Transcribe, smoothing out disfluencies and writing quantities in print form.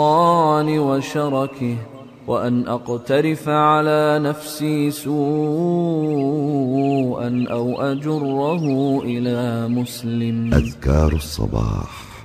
وشركه، وأن أقترف على نفسي سوءا أو أجره إلى مسلم. أذكار الصباح.